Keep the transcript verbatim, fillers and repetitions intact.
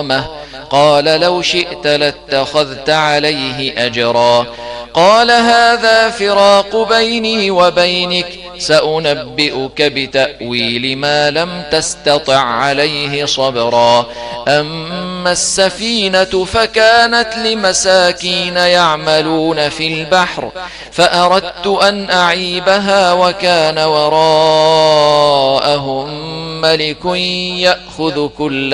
قال لو شئت لاتخذت عليه أجرا. قال هذا فراق بيني وبينك، سأنبئك بتأويل ما لم تستطع عليه صبرا. أما السفينة فكانت لمساكين يعملون في البحر، فأردت أن أعيبها وكان وراءهم ملك يأخذ كل